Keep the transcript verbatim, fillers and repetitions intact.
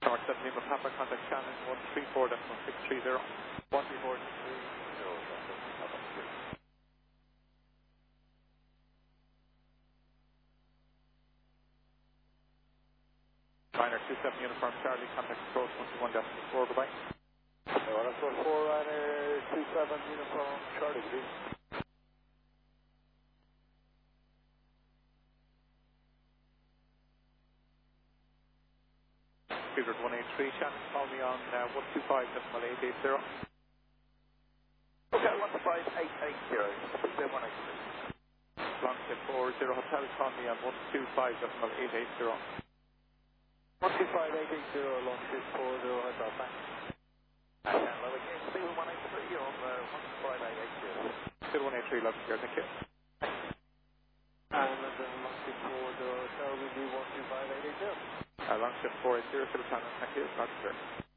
Tower seven Lima Papa, contact Shannon one three four six three zero. one three four six three zero. Ryanair two seven Uniform Charlie, contact approach one two one four, goodbye. one four four Ryanair two seven Uniform Charlie, please. Figures one eight three, Shannon, call me on uh, one two five eight eight zero. Okay, one two five eight eight zero. one eight three. Longship four zero Hotel, call me on one two five eight eight zero. one two five eight eight zero, Longship four zero Hotel, thanks. And hello again, Stephen one eight three on uh, one two five eight eight zero. Still one eight three, love here, thank you. And then Longship four zero Hotel, will be one two five eight eight zero. Uh, Longship four eight zero, Philip Shannon, thank you, Roger.